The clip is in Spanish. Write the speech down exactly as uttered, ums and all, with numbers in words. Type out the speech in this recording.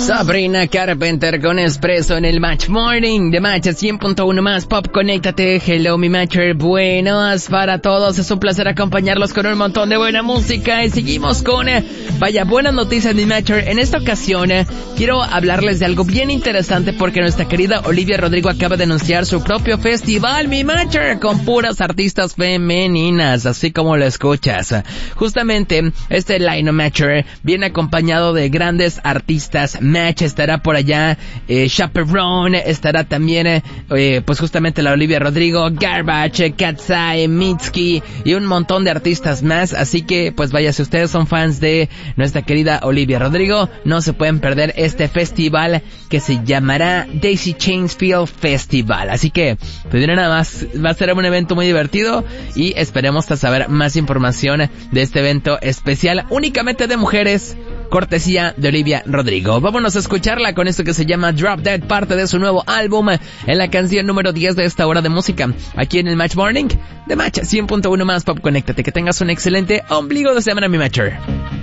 Sabrina Carpenter con Espresso en el Match Morning de Match cien punto uno más Pop. Conéctate. Hello mi Matcher, buenos para todos, es un placer acompañarlos con un montón de buena música y seguimos con eh, vaya buenas noticias mi Matcher. En esta ocasión eh, quiero hablarles de algo bien interesante porque nuestra querida Olivia Rodrigo acaba de anunciar su propio festival mi Matcher con puras artistas femeninas, así como lo escuchas. Justamente este Line Matcher viene acompañado de grandes artistas. Match estará por allá, eh, Chaperone, estará también eh, pues justamente la Olivia Rodrigo, Garbage, Katsai, Mitski y un montón de artistas más. Así que pues vaya, si ustedes son fans de nuestra querida Olivia Rodrigo, no se pueden perder este festival que se llamará Daisy Chains Feel Festival. Así que pues nada más, va a ser un evento muy divertido y esperemos saber más información de este evento especial únicamente de mujeres, cortesía de Olivia Rodrigo. Vámonos a escucharla con esto que se llama Drop Dead, parte de su nuevo álbum, en la canción número diez de esta hora de música, aquí en el Match Morning de Match cien punto uno más Pop. Conéctate, que tengas un excelente ombligo de semana mi Matcher.